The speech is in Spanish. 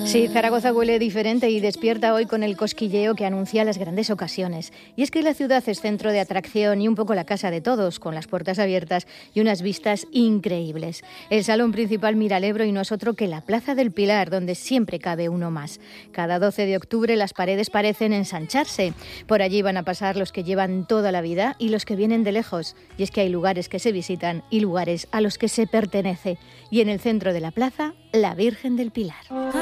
Sí, Zaragoza huele diferente y despierta hoy con el cosquilleo que anuncia las grandes ocasiones. Y es que la ciudad es centro de atracción y un poco la casa de todos, con las puertas abiertas y unas vistas increíbles. El salón principal mira al Ebro y no es otro que la Plaza del Pilar, donde siempre cabe uno más. Cada 12 de octubre las paredes parecen ensancharse. Por allí van a pasar los que llevan toda la vida y los que vienen de lejos. Y es que hay lugares que se visitan y lugares a los que se pertenece. Y en el centro de la plaza, la Virgen del Pilar.